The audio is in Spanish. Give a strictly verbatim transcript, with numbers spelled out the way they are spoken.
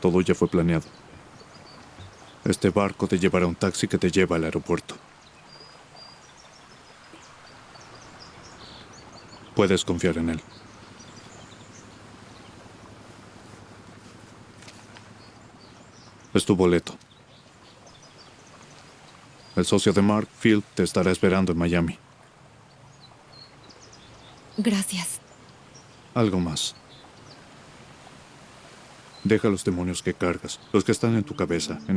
Todo ya fue planeado. Este barco te llevará a un taxi que te lleva al aeropuerto. Puedes confiar en él. Es tu boleto. El socio de Mark, Phil, te estará esperando en Miami. Gracias. Algo más. Deja los demonios que cargas, los que están en tu cabeza, en